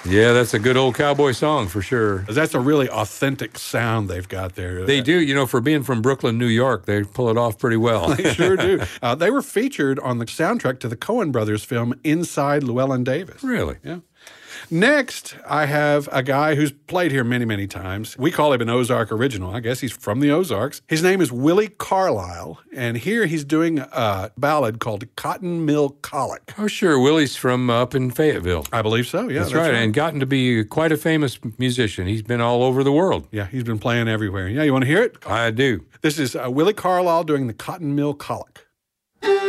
Yeah, that's a good old cowboy song for sure. That's a really authentic sound they've got there. They do. You know, for being from Brooklyn, New York, they pull it off pretty well. They sure do. They were featured on the soundtrack to the Coen Brothers film Inside Llewellyn Davis. Really? Yeah. Next, I have a guy who's played here many, many times. We call him an Ozark original. I guess he's from the Ozarks. His name is Willie Carlisle, and here he's doing a ballad called Cotton Mill Colic. Oh, sure. Willie's from up in Fayetteville. I believe so, yeah. That's right, and gotten to be quite a famous musician. He's been all over the world. Yeah, he's been playing everywhere. Yeah, you want to hear it? I do. This is Willie Carlisle doing the Cotton Mill Colic.